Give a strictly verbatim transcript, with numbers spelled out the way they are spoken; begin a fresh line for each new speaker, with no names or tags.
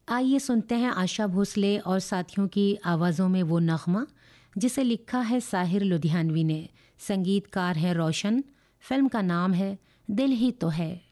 आइए सुनते हैं आशा भोसले और साथियों की आवाज़ों में वो नगमा जिसे लिखा है साहिर लुधियानवी ने। संगीतकार है रोशन। फिल्म का नाम है दिल ही तो है।